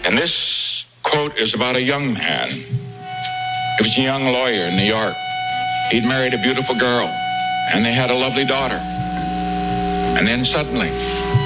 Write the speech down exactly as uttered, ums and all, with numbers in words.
And this quote is about a young man. He was a young lawyer in New York. He'd married a beautiful girl, and they had a lovely daughter. And then suddenly,